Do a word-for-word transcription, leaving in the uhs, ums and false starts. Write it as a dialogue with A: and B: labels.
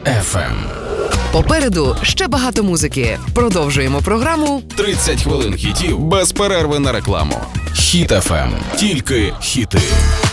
A: еф ем.
B: Попереду ще багато музики. Продовжуємо програму
A: тридцять хвилин хітів без перерви на рекламу. Хіт еф ем. Тільки хіти.